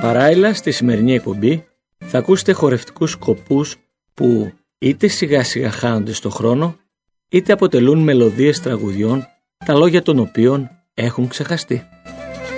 Παράλληλα, στη σημερινή εκπομπή θα ακούσετε χορευτικούς σκοπούς που είτε σιγά σιγά χάνονται στο χρόνο, είτε αποτελούν μελωδίες τραγουδιών, τα λόγια των οποίων έχουν ξεχαστεί.